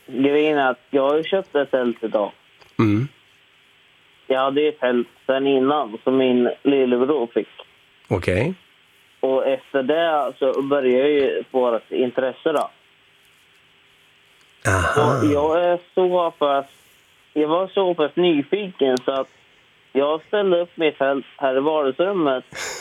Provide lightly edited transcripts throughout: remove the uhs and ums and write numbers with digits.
grejen är att jag har ju köpt ett tält idag. Mm. Jag hade ju ett tält sen innan som min lillebror fick. Okej. Och efter det så började jag ju få ett intresse då. Aha. Och jag var så pass nyfiken så att jag ställde upp mitt tält här i vardagsrummet.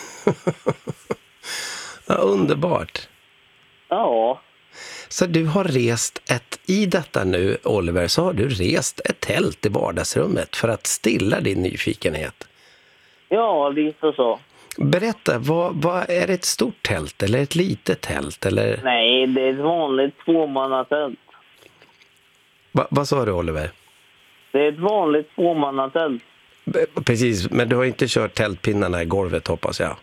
Ja, underbart. Ja. Så du har i detta nu, Oliver, så har du rest ett tält i vardagsrummet för att stilla din nyfikenhet. Ja, lite så. Berätta, vad är det, ett stort tält eller ett litet tält? Eller? Nej, det är ett vanligt tvåmannatält. Vad sa du, Oliver? Det är ett vanligt tvåmannatält. Precis, men du har inte kört tältpinnarna i golvet, hoppas jag.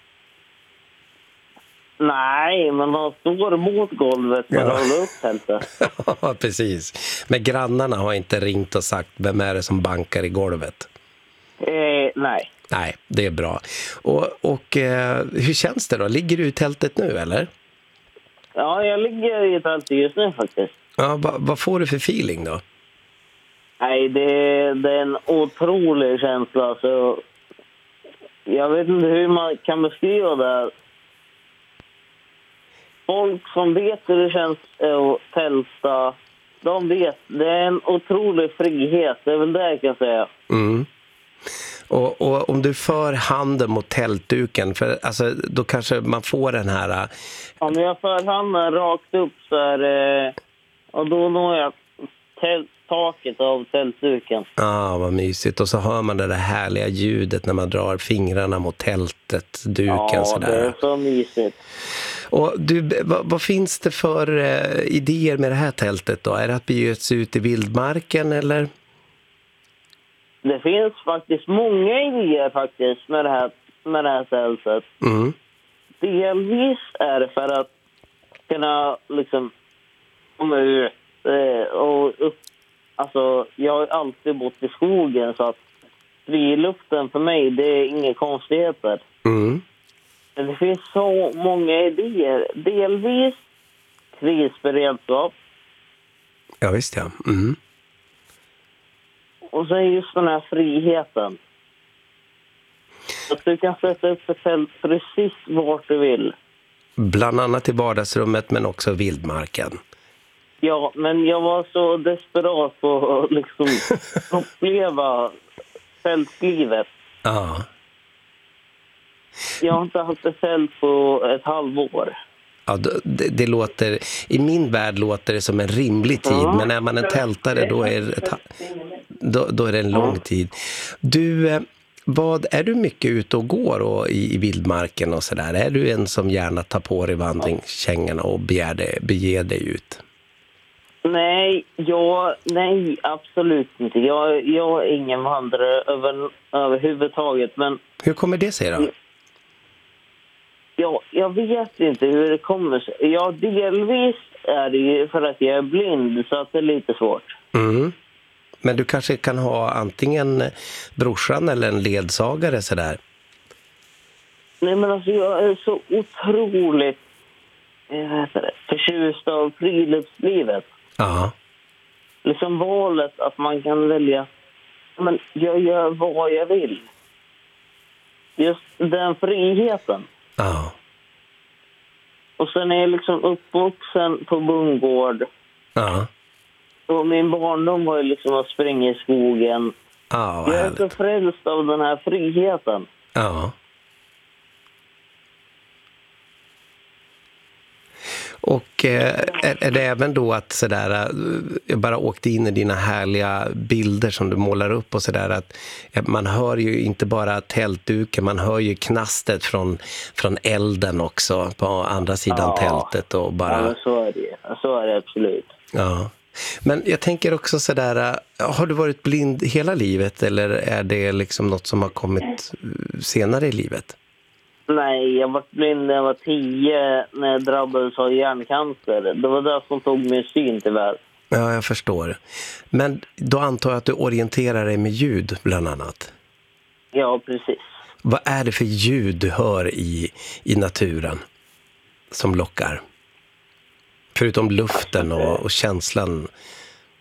Nej, men de står mot golvet för att hålla upp tältet. Ja, precis. Men grannarna har inte ringt och sagt vem är det som bankar i golvet? Nej. Nej, det är bra. Och hur känns det då? Ligger du i tältet nu, eller? Ja, jag ligger i tältet just nu faktiskt. Ja, vad får du för feeling då? Nej, det är en otrolig känsla. Så jag vet inte hur man kan beskriva det. Folk som vet hur det känns att tälta, de vet. Det är en otrolig frihet, det är väl det jag kan säga. Mm. Och om du för handen mot tältduken, för alltså, då kanske man får den här... Om jag för handen rakt upp så är det... Och då når jag taket av tältduken. Ja, vad mysigt. Och så hör man det där härliga ljudet när man drar fingrarna mot tältet, duken. Ja, sådär. Det är så mysigt. Och du, vad finns det för idéer med det här tältet då? Är det att bege sig ut i vildmarken eller? Det finns faktiskt många idéer faktiskt med det här tältet. Mm. Delvis är det för att kunna liksom komma ut och upp. Alltså, jag har alltid bott i skogen så att friluften för mig, det är inga konstigheter. Mm. Men det finns så många idéer. Delvis krisberedskap. Ja, visst ja. Mm. Och så är just den här friheten. Att du kan sätta upp ett tält precis vart du vill. Bland annat i vardagsrummet men också vildmarken. Ja, men jag var så desperat på att liksom uppleva fältlivet. Ja. Jag har inte haft ett fält på ett halvår. Ja, det låter, i min värld låter det som en rimlig tid, men när man är tältare då är det en lång tid. Du, är du mycket ute och går och i vildmarken och sådär? Är du en som gärna tar på dig vandringskängorna och beger dig ut? Nej, absolut inte. Jag är ingen vandrare överhuvudtaget, men... Hur kommer det sig då? Ja, jag vet inte hur det kommer sig. Ja, delvis är det ju för att jag är blind, så att det är lite svårt. Mm. Men du kanske kan ha antingen brorsan eller en ledsagare sådär? Nej, men alltså jag är så otroligt förtjust av friluftslivet. Ja. Liksom valet att man kan välja, men jag gör vad jag vill. Just den friheten. Ja. Och sen är jag liksom uppvuxen på bondgård. Ja. Och min barndom var ju liksom att springa i skogen. Ja, jag är så frälst av den här friheten. Ja. Och är det även då att sådär, jag bara åkte in i dina härliga bilder som du målar upp och sådär, att man hör ju inte bara tältduken, man hör ju knastet från elden också på andra sidan tältet och bara... Ja, men så är det absolut. Ja. Men jag tänker också sådär, har du varit blind hela livet eller är det liksom något som har kommit senare i livet? Nej, jag var blind när jag var 10 när jag drabbades av hjärncancer. Det var det som tog min syn tyvärr. Ja, jag förstår. Men då antar jag att du orienterar dig med ljud bland annat. Ja, precis. Vad är det för ljud du hör i naturen som lockar? Förutom luften och känslan